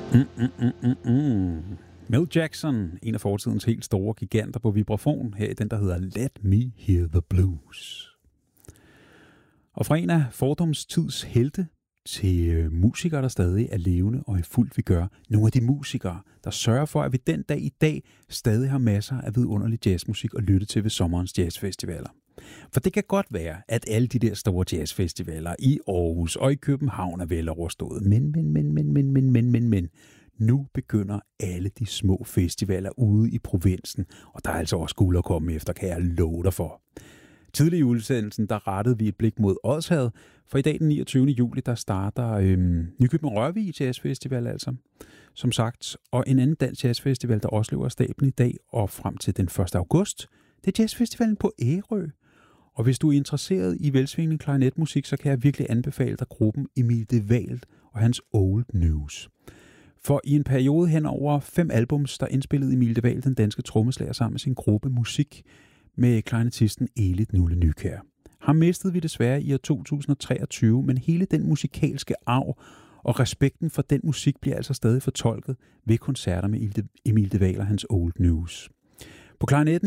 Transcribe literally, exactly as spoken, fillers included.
Mm, mm, mm, mm, mm. Mel Jackson, en af fortidens helt store giganter på vibrafon, her i den, der hedder Let Me Hear the Blues. Og fra en af fordomstids helte til musikere, der stadig er levende og i fuldt vi gør. Nogle af de musikere, der sørger for, at vi den dag i dag stadig har masser af vidunderlig jazzmusik at lytte til ved sommerens jazzfestivaler. For det kan godt være, at alle de der store jazzfestivaler i Aarhus og i København er vel overstået. Men, men, men, men, men, men, men, men, men. Nu begynder alle de små festivaler ude i provinsen, og der er altså også guld at komme efter, kan jeg love dig for. Tidlig i udsendelsen, der rettede vi et blik mod Odsherred, for i dag den niogtyvende juli, der starter øhm, Nykøbing Rørvig Jazzfestival altså, som sagt, og en anden dansk jazzfestival, der også løber af stablen i dag og frem til den første august, det er Jazzfestivalen på Ærø. Og hvis du er interesseret i velsvingende klarinetmusik, så kan jeg virkelig anbefale dig gruppen Emil de Wael og hans Old News. For i en periode hen over fem albums, der indspillede Emil de Wael, den danske trommeslager, sammen med sin gruppe Musik med klarinetisten Elit Nulle Nykjær. Ham mistede vi desværre i år to tusind og treogtyve, men hele den musikalske arv og respekten for den musik bliver altså stadig fortolket ved koncerter med Emil de Wael og hans Old News. På klarinetten